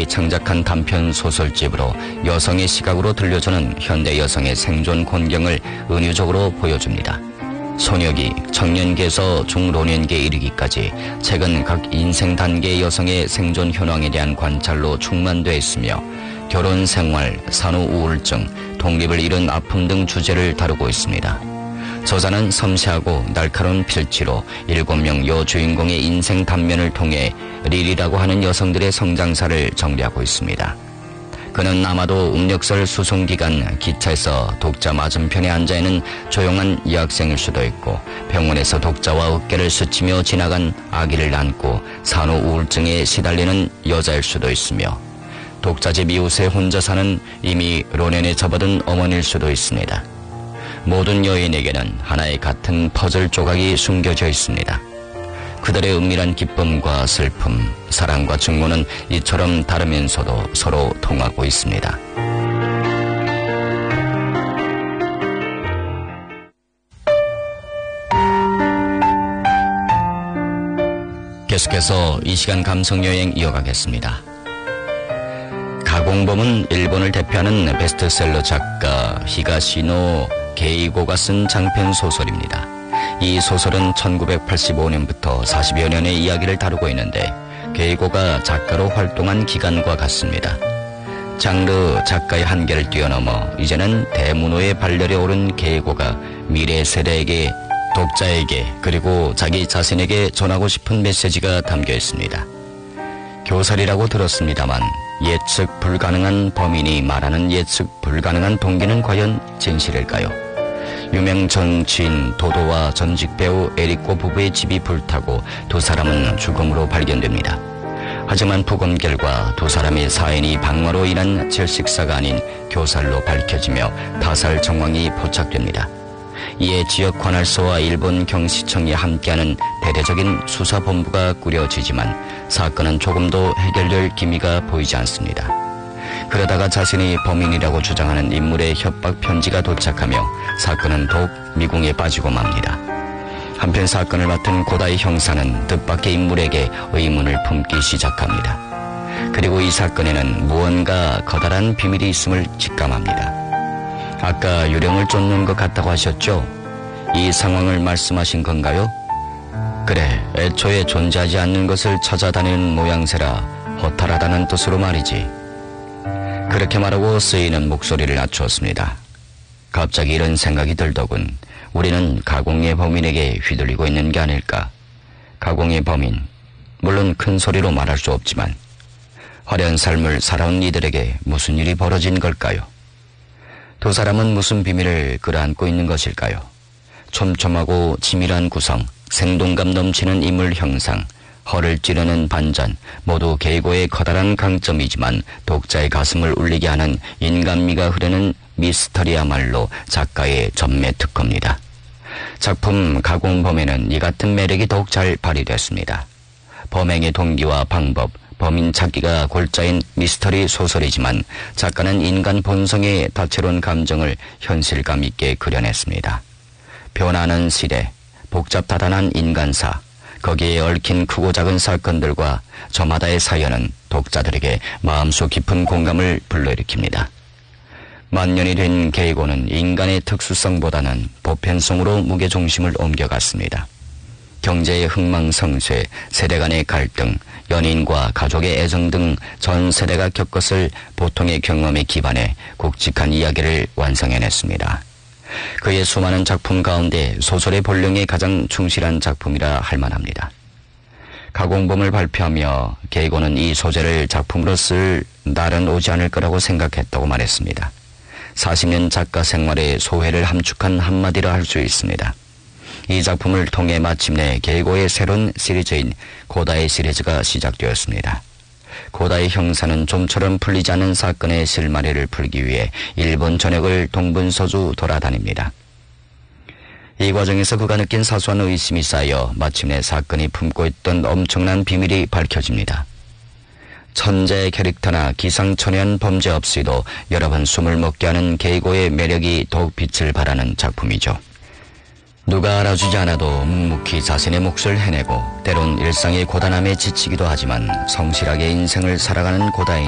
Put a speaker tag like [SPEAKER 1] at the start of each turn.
[SPEAKER 1] 창작한 단편 소설집으로 여성의 시각으로 들려주는 현대 여성의 생존 곤경을 은유적으로 보여줍니다. 소녀기, 청년기에서 중老年기에 이르기까지 책은 각 인생 단계의 여성의 생존 현황에 대한 관찰로 충만되어 있으며 결혼 생활, 산후 우울증, 독립을 잃은 아픔 등 주제를 다루고 있습니다. 저자는 섬세하고 날카로운 필치로 7명 여주인공의 인생 단면을 통해 릴이라고 하는 여성들의 성장사를 정리하고 있습니다. 그는 아마도 음력설 수송기간 기차에서 독자 맞은편에 앉아있는 조용한 여학생일 수도 있고 병원에서 독자와 어깨를 스치며 지나간 아기를 안고 산후 우울증에 시달리는 여자일 수도 있으며 독자집 이웃에 혼자 사는 이미 노년에 접어든 어머니일 수도 있습니다. 모든 여인에게는 하나의 같은 퍼즐 조각이 숨겨져 있습니다. 그들의 은밀한 기쁨과 슬픔, 사랑과 증오는 이처럼 다르면서도 서로 통하고 있습니다. 계속해서 이 시간 감성여행 이어가겠습니다. 가공범은 일본을 대표하는 베스트셀러 작가 히가시노 게이고가 쓴 장편 소설입니다. 이 소설은 1985년부터 40여 년의 이야기를 다루고 있는데 게이고가 작가로 활동한 기간과 같습니다. 장르 작가의 한계를 뛰어넘어 이제는 대문호의 발열에 오른 게이고가 미래 세대에게, 독자에게, 그리고 자기 자신에게 전하고 싶은 메시지가 담겨 있습니다. 교살이라고 들었습니다만 예측 불가능한 범인이 말하는 예측 불가능한 동기는 과연 진실일까요? 유명 정치인 도도와 전직 배우 에리코 부부의 집이 불타고 두 사람은 죽음으로 발견됩니다. 하지만 부검 결과 두 사람의 사인이 방화로 인한 질식사가 아닌 교살로 밝혀지며 타살 정황이 포착됩니다. 이에 지역 관할소와 일본 경시청이 함께하는 대대적인 수사본부가 꾸려지지만 사건은 조금도 해결될 기미가 보이지 않습니다. 그러다가 자신이 범인이라고 주장하는 인물의 협박 편지가 도착하며 사건은 더욱 미궁에 빠지고 맙니다. 한편 사건을 맡은 고다이 형사는 뜻밖의 인물에게 의문을 품기 시작합니다. 그리고 이 사건에는 무언가 커다란 비밀이 있음을 직감합니다. 아까 유령을 쫓는 것 같다고 하셨죠? 이 상황을 말씀하신 건가요? 그래, 애초에 존재하지 않는 것을 찾아다니는 모양새라 허탈하다는 뜻으로 말이지. 그렇게 말하고 쓰이는 목소리를 낮추었습니다. 갑자기 이런 생각이 들더군. 우리는 가공의 범인에게 휘둘리고 있는 게 아닐까. 가공의 범인, 물론 큰 소리로 말할 수 없지만 화려한 삶을 살아온 이들에게 무슨 일이 벌어진 걸까요? 두 사람은 무슨 비밀을 끌어안고 있는 것일까요? 촘촘하고 치밀한 구성, 생동감 넘치는 인물 형상, 허를 찌르는 반전, 모두 게이고의 커다란 강점이지만 독자의 가슴을 울리게 하는 인간미가 흐르는 미스터리야말로 작가의 전매 특허입니다. 작품 가공범에는 이 같은 매력이 더욱 잘 발휘됐습니다. 범행의 동기와 방법, 범인 찾기가 골자인 미스터리 소설이지만 작가는 인간 본성의 다채로운 감정을 현실감 있게 그려냈습니다. 변하는 시대, 복잡다단한 인간사, 거기에 얽힌 크고 작은 사건들과 저마다의 사연은 독자들에게 마음속 깊은 공감을 불러일으킵니다. 만년이 된 게이고는 인간의 특수성보다는 보편성으로 무게중심을 옮겨갔습니다. 경제의 흥망성쇠, 세대 간의 갈등, 연인과 가족의 애정 등 전 세대가 겪었을 보통의 경험에 기반해 굵직한 이야기를 완성해냈습니다. 그의 수많은 작품 가운데 소설의 본령에 가장 충실한 작품이라 할 만합니다. 가공범을 발표하며 게이고는 이 소재를 작품으로 쓸 날은 오지 않을 거라고 생각했다고 말했습니다. 40년 작가 생활의 소회를 함축한 한마디라 할 수 있습니다. 이 작품을 통해 마침내 게이고의 새로운 시리즈인 고다이 시리즈가 시작되었습니다. 고다이 형사는 좀처럼 풀리지 않는 사건의 실마리를 풀기 위해 일본 전역을 동분서주 돌아다닙니다. 이 과정에서 그가 느낀 사소한 의심이 쌓여 마침내 사건이 품고 있던 엄청난 비밀이 밝혀집니다. 천재 캐릭터나 기상천외한 범죄 없이도 여러 번 숨을 먹게 하는 게이고의 매력이 더욱 빛을 발하는 작품이죠. 누가 알아주지 않아도 묵묵히 자신의 몫을 해내고 때론 일상의 고단함에 지치기도 하지만 성실하게 인생을 살아가는 고다이